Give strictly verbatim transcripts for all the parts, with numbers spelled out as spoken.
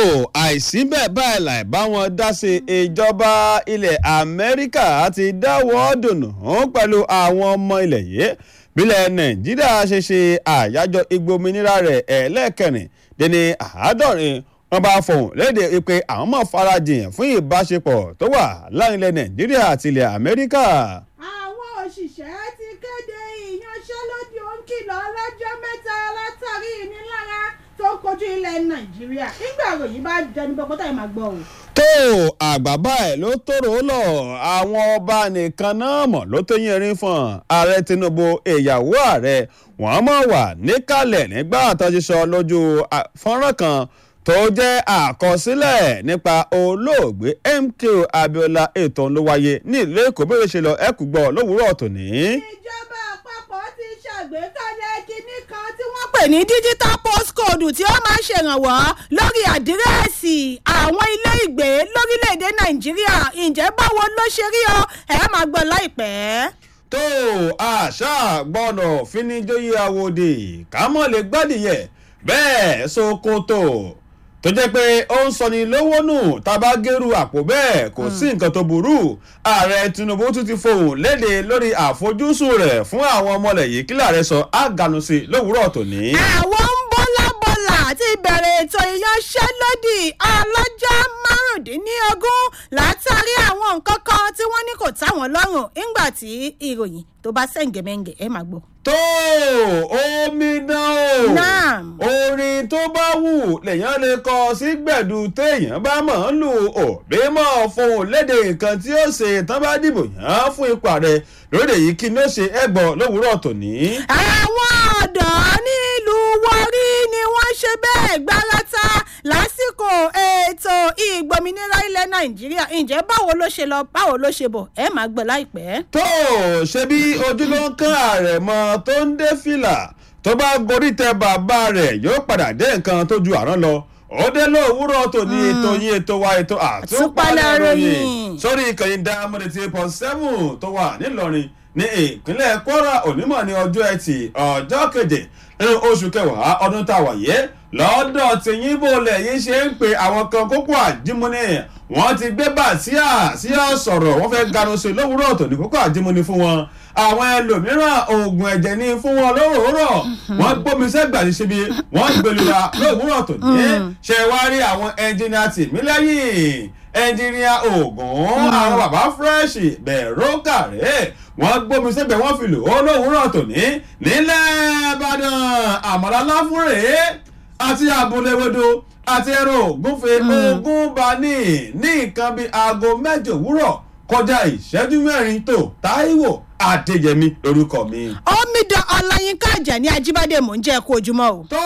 àìsí bẹ́ẹ̀ báyìí láì bá wọn dá sí ìjọba ilẹ̀ Amẹ́ríkà ti dáwọ́ dùnú pẹ̀lú àwọn ọmọ ilẹ̀ yìí bílẹ̀ Nàìjíríà ṣe ṣe àyájọ́ ìgbòmìnira rẹ̀ ẹlẹ́ẹ̀kẹrin dín ní àádọ́rin wọ́n bá fọhùn léde pé àwọn máa farajìn fún ìbáṣepọ̀ tó wà láàrin ilẹ̀ Nàìjíríà àti ilẹ̀ Amẹ́ríkà. àwọn òṣìṣẹ́ ti kéde ìyanṣẹ́lódì òǹkìlọ̀ ọlọ́jọ́ mẹ́ta látàrí ìnilára tó kojú ilẹ̀ Nàìjíríà nígbà ròyìn bá dẹnu pé kótó ẹ̀ máa gbọ́ o. tó àgbàbá ẹ̀ ló tóró lọ àwọn ọba nìkan náà mọ̀ ló tó yín erin fún ààrẹ Tinubu ìyàwó ààrẹ wọ́n mọ̀ wà níkàlẹ̀ nígbà tó ti sọ lójú fọ́nrán kan tó jẹ́ àkọsílẹ̀ nípa olóògbé M K O Abiola ètò ló wáyé ní ìlú Èkó bí ó ṣe lọ ẹkú gbọ́ lówùúrọ̀ tòní. ìjọba àpapọ̀ ti ṣàgbékalẹ̀ kinní kan tí wọ́n pè ní digital postcode tí ó máa ṣèrànwọ́ lórí àdírẹ́sì àwọn ilé ìgbé lórílẹ̀‐èdè Nàìjíríà ǹjẹ́ báwo ló ṣe rí ọ ẹ̀ máa gbọ́ láìpẹ́. tó àṣà gbọ́dọ̀ fíníjóyè àwòdì kámọ́ lè gbádìyẹ bẹ́ẹ̀ Sokoto tó jẹ́ pé ó ń sọ ní lówó nù tábà gẹ́rù àpò bẹ́ẹ̀ kò sí nǹkan tó burú ààrẹ Tinubu tún ti fohùn léde lórí àfojúsùn rẹ̀ fún àwọn ọmọlẹ̀ yìí kí láàrẹ sọ àgànù sí lówùúrọ̀ tòní. àwọn ń bọ́lá bọ́lá àti ìbẹ̀rẹ̀ ètò ìyanṣẹ́lódì ọlọ́jọ́ márùndínlógún látàrí àwọn nǹkan kan tí wọ́n ní kò táwọn lọ́rùn nígbà tí ìròyìn tó bá sẹ́ǹgẹ̀mẹ́ǹgẹ̀ ẹ̀ máa gbọ́. tó omidan o orin tó bá wù lèèyàn lè kọ sí gbẹ̀dù téèyàn bá mọ̀ ń lù òbí mọ̀ fohùn léde nǹkan tí ó ṣe tán bá dìbò yàn fún ipò ààrẹ lóde yìí kí ni ó ṣe ẹgbọ́ lówùúrọ̀ tòní. àwọn ọ̀dọ́ nílùú Warri ni wọ́n ṣe bẹ́ẹ̀ gbárata lásìkò ètò ìgbòmìnira ilẹ̀ Nàìjíríà ǹjẹ́ báwo ló ṣe lọ báwo ló ṣe bọ̀ ẹ máa gbọ́ láìpẹ́. tó ṣe bí ojú ló ń kán ààrẹ mọ́ tó ń dé fìlà tó bá gorí tẹ bàbá rẹ̀ yóò padà dé nǹkan tó ju àrán lọ ó dé lówùúrọ̀ tó ní ètò yín ètò wa ètò àtúpalẹ̀ ìròyìn sórí ìkànnì Diamond eighty eight point seven tó wà nílọrin ní ìpínlẹ̀ Kwara onímọ̀ ní ọjọ́ ẹtì ọjọ́ keje nínú oṣù kẹwàá ọdún tá a wà yé lọ́dọ̀ tí yín bò lẹ́yìn ṣe ń pe àwọn kan kókó àjímúni wọ́n ti gbé bàtíà sí ọ̀sọ̀rọ̀ wọ́n fẹ́ ganu sí lówùúrọ̀ tó ní kókó àjímúni fún wọn àwọn ẹlòmíràn oògùn ẹ̀jẹ̀ ní fún wọn lówùúrọ̀ wọ́n gbómi sẹ́gbà ní síbi wọ́n gbẹlura lówùúrọ̀ tó ní ṣe wá rí àwọn ẹnjìnìá tìmílẹ́yìn ẹnjìnìá Ògùn àwọn bàbá fresh bẹ̀rù kàrẹ́ wọ́n gbómi sẹ́gbẹ̀ wọ́n fi lò ó lówùúrọ̀ tó ní nílẹ̀ Ìbàdàn àmàlà láfúrẹ́ àti àbúléwédò àti ẹran ògúnfe ogún bani ní nǹkan bíi aago mẹ́jọ òwúrọ̀ kọjá ìṣẹ́jú mẹ́rin tó Táíwò Adéyẹmí lórúkọ mi. Omidan Ọláyínká Àjàní Ajíbádé mò ń jẹ́ kó ojúmọ́ o. tó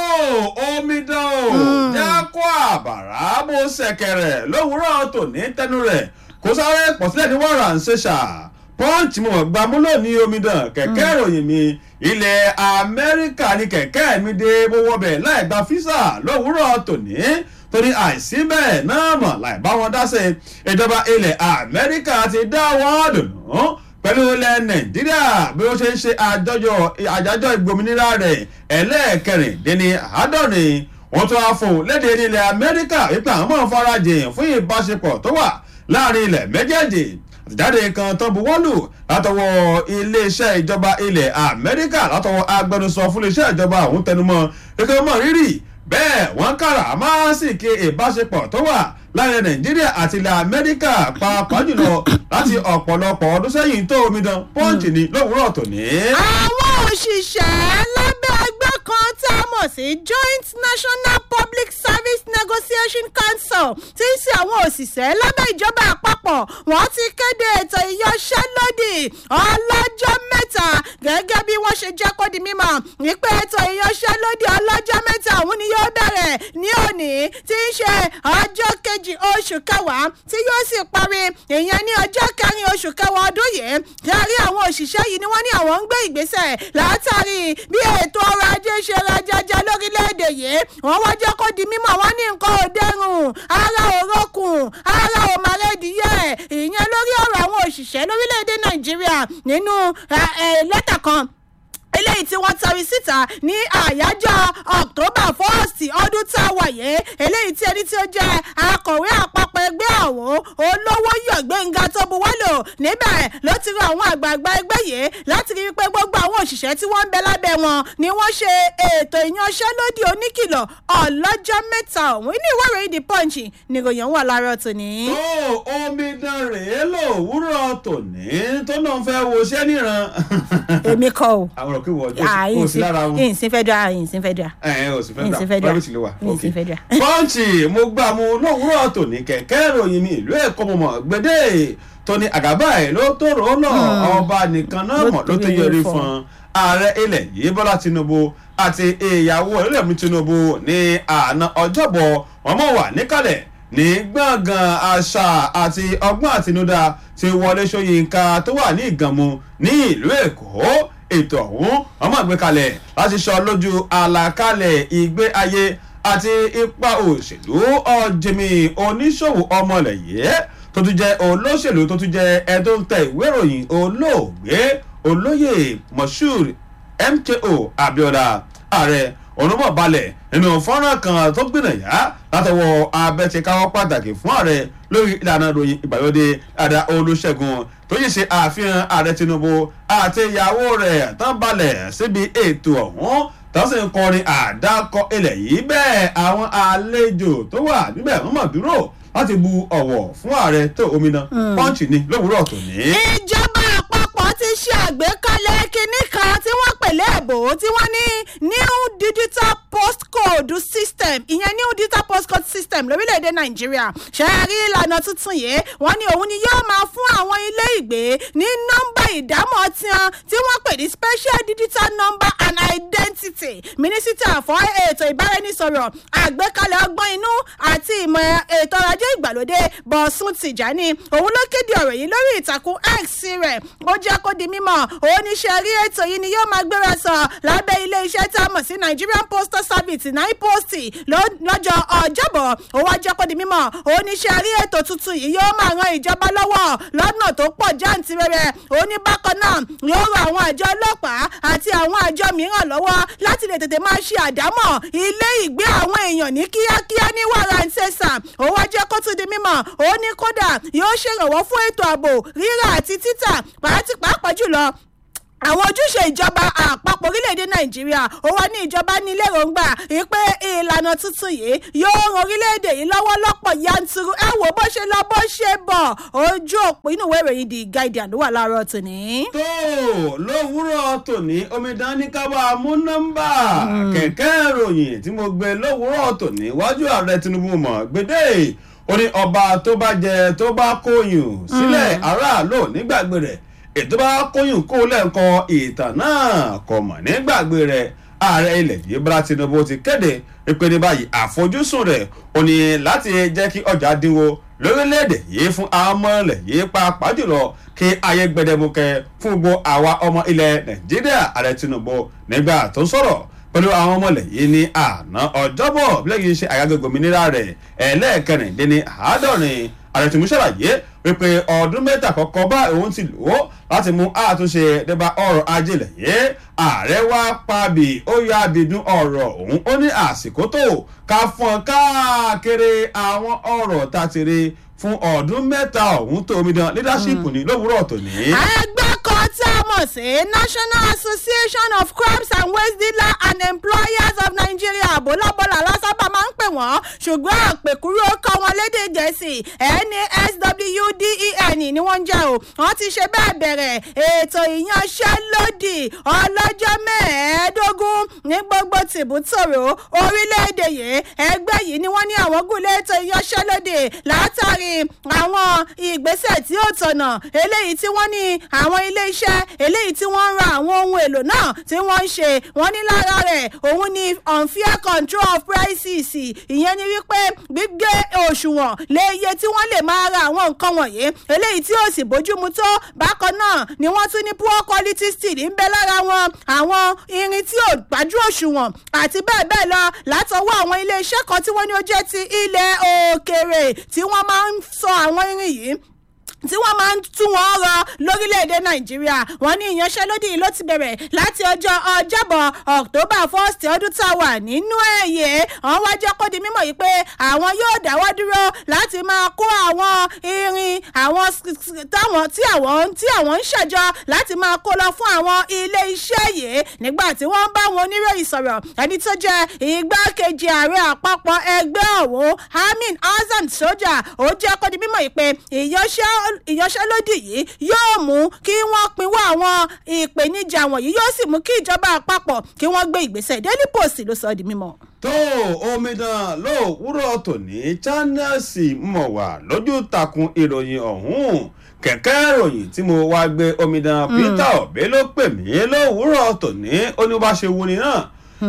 omidan o jẹ́ kó àbàrà bó ṣẹ̀kẹ̀rẹ̀ lówùúrọ̀ tó ní tẹnu rẹ̀ kó sáré pọ̀ sílẹ̀ ní wàrà ń ṣe ṣà Punch mo gbà mú lónìí omidan kẹ̀kẹ́ ìròyìn mi ilẹ̀ Amẹ́ríkà ni kẹ̀kẹ́ mi dé mo wọbẹ̀ láì gba físà lówùúrọ̀ tòní torí àìsí bẹ́ẹ̀ náà mọ̀ láì bá wọn dá sí ìjọba ilẹ̀ Amẹ́ríkà ti dá wọn dùnú pẹ̀lú ilẹ̀ Nàìjíríà bí ó ṣe ń ṣe àjọyọ̀ àjájọ́ ìgbòmìnira rẹ̀ ẹlẹ́ẹ̀kẹrìndínní àádọ́rin wọ́n tún á fò léde ilẹ̀ Amẹ́ríkà wípé àwọn máa ń farajìn fún ìbáṣepọ̀ tó wà láàrin ilẹ̀ méjèèjì àtẹ̀jáde kan tó buwọ́lù látọwọ́ iléeṣẹ́ ìjọba ilẹ̀ Amẹ́ríkà látọwọ́ agbẹnusọ fún iléeṣẹ́ ìjọba ọ̀hún tẹnumọ́ gẹ́gẹ́ mọ́ rírì bẹ́ẹ̀ wọ́n kára máa sì ké ìbáṣepọ̀ tó wà láàrin Nàìjíríà àti ilẹ̀ Amẹ́ríkà pàápàá jùlọ láti ọ̀pọ̀lọpọ̀ ọdún sẹ́yìn tó omidan Punch ní lówùúrọ̀ tòní. àwọn òṣìṣẹ́ lábẹ́ ẹgbẹ́ kan tá a mọ̀ sí Joint National Public Service Negotiation Council tí ń ṣe àwọn òṣìṣẹ́ lábẹ́ ìjọba àpapọ̀ wọ́n ti kéde ètò ìyanṣẹ́lódì ọlọ́jọ́ mẹ́ta gẹ́gẹ́ bí wọ́n ṣe jẹ́ kó di mímọ̀ wípé ètò ìyanṣẹ́lódì ọlọ́jọ́ mẹ́ta òun ni yóò bẹ̀rẹ̀ ní òní tí ń ṣe ọjọ́ kejì oṣù kẹwàá tí yóò sì parí ìyẹn ní ọjọ́ kẹrin oṣù kẹwàá ọdún yìí kárí àwọn òṣìṣẹ́ yìí ni wọ́n ní àwọn ń gbé ìgbésẹ̀ látàrí bí ètò ọrọ̀ ajé ṣe rajaja lórílẹ̀‐èdè yìí wọ́n wá jẹ́ kó di mímọ̀ wọ́n ní nǹkan ò dẹrùn ara ò rọkùn ara ò màrẹ́dìyẹ ìyẹn lórí ọ̀rọ̀ àwọn òṣìṣẹ́ lórílẹ̀‐èdè Nàìjíríà nínú lẹ́tà kan eléyìí tí wọ́n tari síta ní àyájọ́ October first ọdún tá a wà yé eléyìí tí ẹni ẹni tí ó jẹ́ akọ̀wé àpapọ̀ ẹgbẹ́ ọ̀hún olówó yọ̀ Gbẹ́ngà tó buwọ́lù níbẹ̀ ló ti rọ àwọn àgbààgbà ẹgbẹ́ yìí láti rí i pé gbogbo àwọn òṣìṣẹ́ tí wọ́n ń bẹ lábẹ́ wọn ni wọ́n ṣe ètò ìyanṣẹ́lódì oníkìlọ̀ ọlọ́jọ́ mẹ́ta ọ̀hún inú ìwé ìròyìn The Punch nìròyìn wà láàárọ̀ tòní. ó omidan rèé lòwúrọ̀ tòní tó náà fẹ́ wo iṣẹ́ níran. èmi kọ́ o. àwọn ọ̀rọ̀ kí wọ́n jẹ́ kó sí lára wọn. ìsìn fẹ́ dá ìsìn fẹ́ dá. ẹ ẹ ò sì fẹ́ dá ìsìn fẹ́ dá private ló wà. ìsìn fẹ́ dá. Punch mo gbà mu lòwúrọ̀ tòní kẹ̀kẹ́ ìròyìn mi ìlú Èkó mo mọ̀ gbẹdẹ́ tóní àgàbà ẹ̀ ló tó rò ó lọ ọba nìkan náà mọ̀ ló tó yẹrí fún ààrẹ ilẹ̀ yìí Bọ́lá Tinubu àti ìyàwó Olúrẹ̀mí Tinubu ní àná ọjọ́bọ̀ wọn mọ̀ wà níkàlẹ̀ ní gbọ̀ngàn àṣà àti ọgbọ́n àtinúdá ti Wọlé Ṣóyínká tó wà ní Ìgànmú ní ìlú Èkó ètò ọ̀hún wọn mọ̀ gbé kalẹ̀ láti sọ lójú àlàkalẹ̀ ìgbé ayé àti ipa òṣèlú ọ̀jẹ̀mí oníṣòwò ọmọlẹ̀ yìí tó tún jẹ́ olóṣèlú tó tún jẹ́ ẹ tó ń tẹ ìwé ìròyìn olóògbé olóyè Moshood M K O Abiola ààrẹ ọ̀nàmọ̀ balẹ̀ nínú fọ́nrán kan tó gbìnàyà látọwọ́ abẹ́tíkáwọ́ pàtàkì fún ààrẹ lórí ìlànà ìròyìn ìgbàlódé Ada Olúṣẹ́gun tó yìí ṣe àfihàn ààrẹ Tinubu àti ìyàwó rẹ̀ tán balẹ̀ síbi ètò ọ̀hún tọ́sí ń kọrin àdákọ ilẹ̀ yìí bẹ́ẹ̀ àwọn àlejò tó wà níbẹ̀ wọ́n mọ̀ dúró láti bu ọ̀wọ̀ fún ààrẹ tó omidan Punch ní lówùúrọ̀ tòní. ìjọba àpapọ̀ ti ṣe àgbékalẹ̀ kinní kan tí wọ́n pèlè ẹ̀bò tí wọ́n ní new digital postcode system ìyẹn new digital postcode system lórílẹ̀‐èdè Nàìjíríà ṣe é rí ìlànà tuntun yìí wọ́n ní òun ni yóò máa fún àwọn ilé ìgbé ní nọ́mbà ìdámọ̀ tiwọn tí wọ́n pè ní special digital number and identity mínísítà fún ètò ìbáraẹnisọ̀rọ̀ àgbékalẹ̀ ọgbọ́n inú àti ìmọ̀ ètò ọrọ̀ ajé ìgbàlódé Bọ̀sùn Tìjání òun ló kéde ọ̀rọ̀ yìí lórí ìtàkùn X rẹ̀ ó jẹ́ kó di mímọ̀ oníṣẹ́ rí ètò yìí ni yóò máa gbéra sọ lábẹ́ ilé iṣẹ́ tá a mọ̀ sí Nigerian Postal Service NIPOST lọ́jọ́ ọjọ́bọ̀ ó wá jẹ́ kó di mímọ̀ oníṣẹ́ rí ètò tuntun yìí yóò máa ran ìjọba lọ́wọ́ lọ́nà tó pọ̀ jáǹtirẹrẹ oníbákan náà yóò rọ àwọn àjọ ọlọ́pàá àti àwọn àjọ mìíràn lọ́wọ́ láti lè tètè máa ṣe àdámọ̀ ilé ìgbé àwọn èèyàn ní kíákíá ní wàrà ń tẹ̀sà ó wá jẹ́ kó tún di mímọ̀ ó ní kódà yóò ṣèrànwọ́ fún ètò ààbò rírà àti títà pàápàá jùlọ àwọn ojúṣe ìjọba àpapọ̀ orílẹ̀-èdè Nàìjíríà ó wá ní ìjọba ní lérògbà pé ìlànà tuntun yìí yóò ran orílẹ̀-èdè yìí lọ́wọ́ lọ́pọ̀ yanturu ẹ wò bó ṣe lọ bó ṣe bọ̀ ojú òpó inú ìwé ìròyìn The Guardian ló wà láàárọ̀ tòní. tó lówùúrọ̀ tòní omidan ní ká bá a mú nọ́mbà kẹ̀kẹ́ ìròyìn tí mo gbé lówùúrọ̀ tòní wájú ààrẹ Tinubu mọ̀ gbédè ó ní ọba tó bá jẹ tó bá kóyùn sílẹ̀ aráàlú nígbàgbé rẹ̀ ètò bá kóyún kó lẹ́ǹkan ìtàn náà kò mọ̀ nígbàgbé rẹ̀ ààrẹ ilẹ̀ yìí Bọ́lá Tinubu ti kéde ìpele báyìí àfojúsùn rẹ̀ ò ní láti jẹ́ kí ọjà dínwó lórílẹ̀‐èdè yìí fún àwọn ọmọ ilẹ̀ yìí pàápàá jùlọ kí ayé gbẹdẹmukẹ fún gbogbo àwa ọmọ ilẹ̀ Nàìjíríà ààrẹ Tinubu nígbà tó ń sọ̀rọ̀ pẹ̀lú àwọn ọmọ ilẹ̀ yìí ní àná ọjọ́bọ̀ lẹ́yìn iṣẹ́ àyájọ́ òmìnira rẹ̀ ẹlẹ́ẹ̀kẹrìndínní àádọ́rin ààrẹ Tinubu ṣàlàyé wípé ọdún mẹ́ta kọ́kọ́ bá òun ti lò ó láti mú àtúnṣe débà ọrọ̀ ajé ilẹ̀ yìí ààrẹ wá pàbí ó yá abidun ọ̀rọ̀ òun ó ní àsìkò tó ká fọ́n káàkiri àwọn ọ̀rọ̀ tàtìrì fún ọdún mẹ́ta ọ̀hún tó omidan leadership ní lówùúrọ̀ tòní. ẹgbẹ́ kan tí a mọ̀ sí National Association of Crops and Waste Dealers and Employers of Nigeria bọ́lábọ́lá lásàbà máa ń pè wọ́n ṣùgbọ́n àpèkúrú ọkọ̀ wọn lédè Gẹ̀ẹ́sì N A S W D E N ni wọ́n ń jẹ́ o wọ́n ti ṣe bẹ́ẹ̀ bẹ̀rẹ̀ ètò ìyanṣẹ́lódì ọlọ́jọ́ mẹ́ẹ̀ẹ́dógún ní gbogbo tìbútòrò orílẹ̀-èdè yìí ẹgbẹ́ yìí ni wọ́n ní àwọn gúnlẹ̀ ètò ìyanṣẹ́lódì látàrí àwọn ìgbésẹ̀ tí ó tọ̀nà eléyìí tí wọ́n ní àwọn ilé iṣẹ́ eléyìí tí wọ́n ń ra àwọn ohun èlò náà tí wọ́n ń ṣe wọ́n ní lára rẹ̀ òun ni unfair control of prices ìyẹn ni wípé gbígbé òṣùwọ̀n lé iye tí wọ́n lè máa ra àwọn nǹkan wọ̀nyí eléyìí tí ó sì bójúmu tó bákan náà ni wọ́n tún ní poor quality steel ń bẹ lára wọn àwọn irin tí ò gbájú òṣùwọ̀n àti bẹ́ẹ̀ bẹ́ẹ̀ lọ látọwọ́ àwọn ilé iṣẹ́ kan tí wọ́n ní ó jẹ́ ti ilẹ̀ òkèèrè tí wọ́n máa ń sọ àwọn irin yìí tí wọ́n máa ń tú wọn rọ lórílẹ̀‐èdè nàìjíríà wọ́n ní ìyanṣẹ́lódì ló ti bẹ̀rẹ̀ láti ọjọ́ ọjọ́bọ̀ october first ọdún tá a wà nínú ẹ̀yẹ wọ́n wá jẹ́ kó di mímọ̀ yìí pé àwọn yóò dáwọ́ dúró láti máa kó àwọn irin àwọn táwọn tí àwọn tí àwọn ń ṣàjọ láti máa kó lọ fún àwọn ilé iṣẹ́ yìí nígbà tí wọ́n bá wọn oníròyìn sọ̀rọ̀ ẹni tó jẹ́ igbákejì ààrẹ àpapọ̀ ẹgbẹ́ ọ̀hún amin hasan soja ó jẹ́ kó di mímọ̀ yìí pé ìyanṣẹ́ ìyanṣẹ́lódì yìí yóò mú kí wọ́n pinwọ́ àwọn ìpèníjà wọ̀nyí yóò sì mú kí ìjọba àpapọ̀ kí wọ́n gbé ìgbésẹ̀ daily post ló sọ ọ́ di mímọ́. tó omidan lówùúrọ̀ tòní channels mọ̀ wá lójú takùn ìròyìn ọ̀hún kẹ̀kẹ́ ìròyìn tí mo wá gbé omidan peter obi ló pè mí lówùúrọ̀ tòní ó ní bá ṣe wuni náà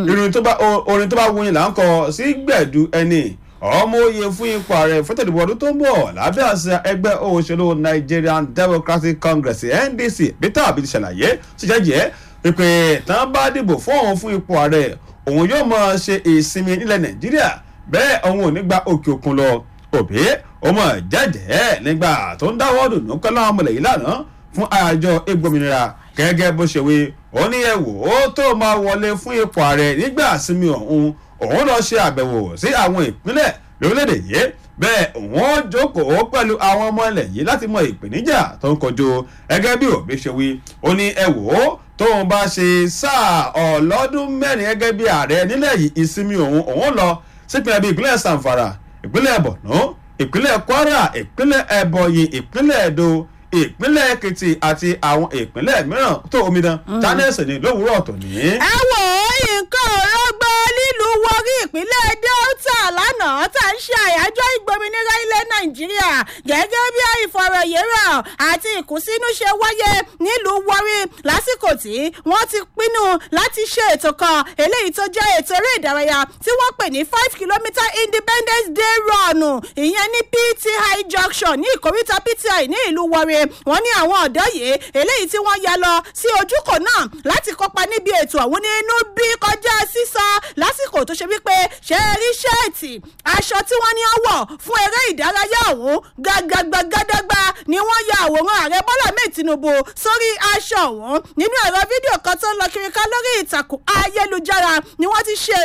orin tó bá wuni là ń kọ sí gbẹ̀du ẹni ọmọ oyè fún ipò ààrẹ fẹ́tẹ̀dìbò ọdún tó ń bọ̀ lábẹ́ àṣẹ ẹgbẹ́ òṣèlú Nigerian Democratic Congress N D C Peter Obi ti ṣàlàyé ṣìṣẹ́jẹ́ pípé tán bá dìbò fún òun fún ipò ààrẹ òun yóò máa ṣe ìsinmi nílẹ̀ Nàìjíríà bẹ́ẹ̀ òun ò ní gba òkè òkun lọ Obi ó mọ̀ jẹ́jẹ́ nígbà tó ń dáwọ́ dùnú kọ́lá ọmọlẹ̀ yìí lánàá fún àjọ ìgbòmìnira gẹ́gẹ́ bó ṣe wí ó ní ẹ̀wò ó tó máa wọlé fún ipò ààrẹ nígbà ìsinmi ọ̀hún òun lọ ṣe àbẹ̀wò sí àwọn ìpínlẹ̀ lórílẹ̀‐èdè yìí bẹ́ẹ̀ òun jókòó pẹ̀lú àwọn ọmọ ilẹ̀ yìí láti mọ ìpèníjà tó ń kojú gẹ́gẹ́ bí Obi ṣe wí ó ní ẹ wò ó tóun bá ṣe sáà ọlọ́dún mẹ́rin gẹ́gẹ́ bí ààrẹ nílẹ̀ yìí ìsinmi òun òun lọ sípínlẹ̀ bíi ìpínlẹ̀ Zamfara ìpínlẹ̀ Borno ìpínlẹ̀ Kwara ìpínlẹ̀ Ebonyi ìpínlẹ̀ Edo ìpínlẹ̀ Èkìtì àti àwọn ìpínlẹ̀ mìíràn tó omidan channels ní lówùúrọ̀ tòní. ẹ wò ó nǹkan ọ̀rọ̀ gbọ́ nílùú Warri ìpínlẹ̀ Delta lánàá tá à ń ṣe àyájọ́ ìgbòmìnira ilẹ̀ Nàìjíríà gẹ́gẹ́ bí ìfọ̀rọ̀yérọ̀ àti ìkùnsínú ṣe wáyé nílùú Warri lásìkò tí wọ́n ti pinnu láti ṣe ètò kan eléyìí tó jẹ́ ètò eré ìdárayá tí wọ́n pè ní five kilometre Independence Day run ìyẹn ní P T I junction ní ìkóríta P T I ní ìlú Warri wọ́n ní àwọn ọ̀dọ́ yìí eléyìí tí wọ́n ya lọ sí ojúkò náà láti kópa níbi ètò àwọn onínú bí kọjá sísọ lásìkò tó ṣe wípé ṣe rí ṣẹ́ẹ̀tì aṣọ tí wọ́n ní ó wọ̀ fún eré ìdárayá ọ̀hún gàgàgbàgàdàgbà ni wọ́n ya àwòrán ààrẹ Bọ́lá Ahmed Tinubu sórí aṣọ ọ̀hún nínú ẹ̀rọ fídíò kan tó ń lọ kiri ká lórí ìtàkùn ayélujára ni wọ́n ti ṣe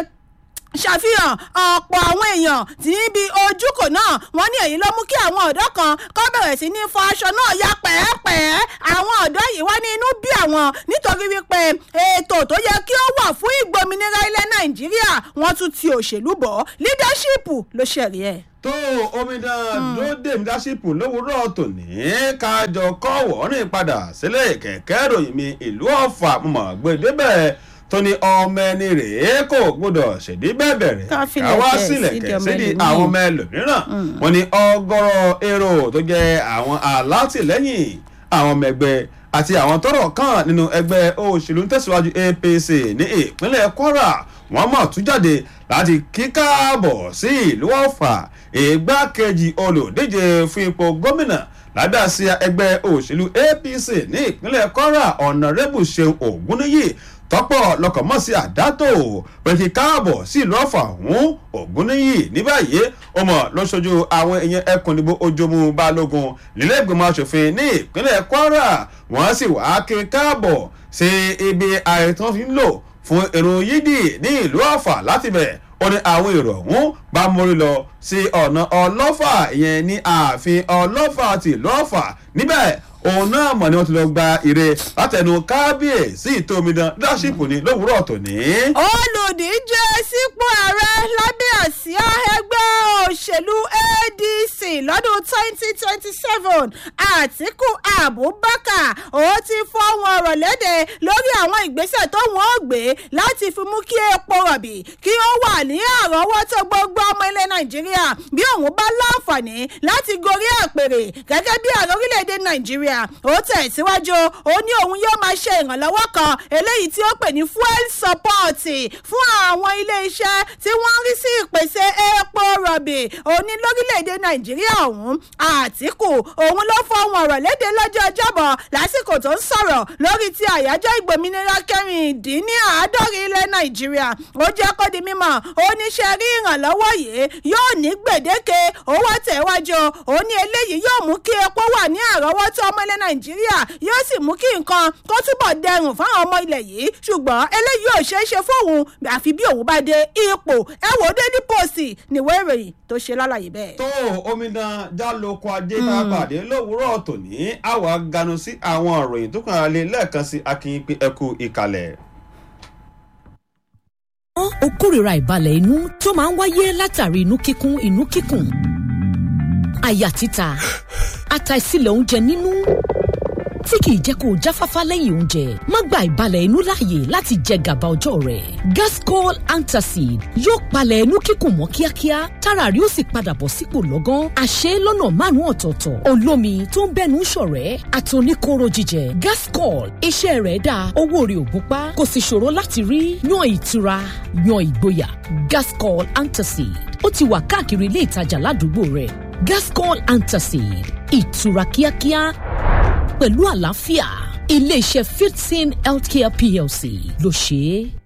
ṣàfihàn ọ̀pọ̀ àwọn èèyàn tí níbi ojúkò náà wọ́n ní èyí ló mú kí àwọn ọ̀dọ́ kan kọ́ bẹ̀rẹ̀ sí ní fọ aṣọ náà ya pẹ́ẹ́pẹ́ẹ́ àwọn ọ̀dọ́ yìí wá ní inú bí àwọn nítorí wípé ètò tó yẹ kí ó wà fún ìgbòmìnira ilẹ̀ Nàìjíríà wọ́n tún ti òṣèlú bọ̀ leadership ló ṣẹ̀rí ẹ̀. tó omidan dóde leadership lówùúrọ̀ tòní kájọ kọ́ wọ́ọ́rìn padà sílé kẹ̀kẹ́ ìròyìn mi ìlú Ọ̀fà mọ̀ gbẹdẹ́bẹ̀ tó ní ọmọ ẹni rèé kò gbọdọ̀ ṣèdí bẹ́ẹ̀ rẹ̀ káwá sílẹ̀ kẹ̀sídì àwọn ọmọ ẹlòmíràn wọn ni ọgọ́rọ̀ èrò tó jẹ́ àwọn alátìlẹ́yìn àwọn ọmọ ẹgbẹ́ àti àwọn tọ́rọ̀ kàn nínú ẹgbẹ́ òṣèlú tẹ̀síwájú A P C ní ìpínlẹ̀ Kwara wọ́n mọ̀ tún jáde láti kí káàbọ̀ sí ìlú Ọ̀fà ìgbákejì olùdíje fún ipò gómìnà lábẹ́ àsíá ẹgbẹ́ òṣèlú A P C ní ìpínlẹ̀ Kwara ọ̀nàrẹ́bù Ṣeun Ògúnníyì tọ́pọ̀ lọkọ̀ mọ́ sí àdátò pẹ̀kì káàbọ̀ sí ìlú Ọ̀fà ọ̀hún Ògúnníyì ní báyìí ó mọ̀ lọ́sọ̀jú àwọn èèyàn ẹkùn ìdìbò Òjòmú Balógun nílé ìgbìmọ̀ asòfin ní ìpínlẹ̀ Kwara wọ́n sì wá kiri káàbọ̀ sí ibi àìtàn fi ń lò fún èrò yídì ní ìlú Ọ̀fà láti bẹ̀ ó ní àwọn èrò ọ̀hún bá mórí lọ sí ọ̀nà Ọlọ́fà ìyẹn ní ààfin Ọlọ́fà ti ìlú Ọ̀fà níbẹ̀ òun náà mọ̀ ni wọ́n ti lọ gba ire látẹnu kábíyèsí ìtò omidan leadership ní lówùúrọ̀ tòní. olùdíje sípò ààrẹ lábẹ́ àsíá ẹgbẹ́ òṣèlú A D C lọ́dún twenty twenty seven Àtíkù Abubakar ó ti fọwọ́ ọ̀rọ̀ lédè lórí àwọn ìgbésẹ̀ tó wọ́n gbé láti fi mú kí epo rọ̀bì kí ó wà ní àrọ́wọ́tó gbogbo ọmọ ilẹ̀ Nàìjíríà bí òun bá láǹfààní láti gorí àpèrè gẹ́gẹ́ bí ààrẹ orílẹ̀-èdè Nàìjíríà ó tẹ̀síwájú ó ní òun yóò máa ṣe ìrànlọ́wọ́ kan eléyìí tí ó pè ní fuel support fún àwọn ilé iṣẹ́ tí wọ́n ń rí sí ìpèsè epo rọ̀bì rọ̀bì òní lórílẹ̀‐èdè nàìjíríà ọ̀hún àtìkù òun ló fọ ohun ọ̀rọ̀ léde lọ́jọ́ ọjọ́bọ̀ lásìkò tó ń sọ̀rọ̀ lórí ti àyájọ́ ìgbòmìnira kẹrìndínláàádọ́rin ilẹ̀ nàìjíríà ó jẹ́ kó di mímọ̀ oníṣẹ́ rí ìrànlọ́wọ́ yìí yóò ní gbèdéke owó tẹ̀wájú ó ní eléyìí yóò mú kí epo wà ní àrọ́wọ́tó ọmọ ilẹ̀ nàìjíríà yóò sì mú kí nǹkan kó túbọ̀ dẹrùn fáwọn ọmọ ilẹ̀ yìí ṣùgbọ́n eléyìí ò ṣeé ṣe fóun àfi bí òun bá dé ipò ẹ wò ó Daily Post níwèé ìròyìn tó ṣe lálàyé bẹ́ẹ̀. tó omidan jálòkọ ajé tá a pàdé lówùúrọ̀ tòní àwa ganu sí àwọn ìròyìn tó kàn án lé lẹ́ẹ̀kan sí akínyìn pé ẹ kú ìkàlẹ̀. ó kórìíra ìbalẹ̀ inú tó máa ń wáyé látàrí inú kíkún inú kíkùn àyà títa àtàìsílẹ̀ oúnjẹ nínú tí kìí jẹ́ kó o jáfáfá lẹ́yìn oúnjẹ má gba ìbalẹ̀ inú láàyè láti jẹ gàba ọjọ́ rẹ̀ Gascol Antacid yóò palẹ̀ inú kíkùn mọ́ kíákíá tára rí ó sì padà bọ̀ sípò lọ́gán àṣẹ lọ́nà márùn-ún ọ̀tọ̀ọ̀tọ̀ olómi tó ń bẹ́nu ṣọ̀rẹ́ àtòníkóró jíjẹ Gascol iṣẹ́ rẹ̀ dáa owó rẹ̀ ò gúnpá kò sì ṣòro láti rí yan ìtura yan ìgboyà Gascol Antacid ó ti wà káàkiri ilé ìtajà ládùúgbò rẹ̀ Gascol Antacid ìtura kíákíá pẹ̀lú àlàáfíà iléeṣẹ́ Fitsin Healthcare P L C ló ṣe é.